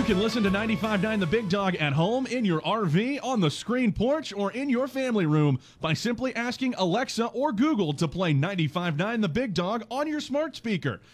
can listen to 95.9 The Big Dog at home, in your RV, on the screen porch, or in your family room by simply asking Alexa or Google to play 95.9 The Big Dog on your smart speaker.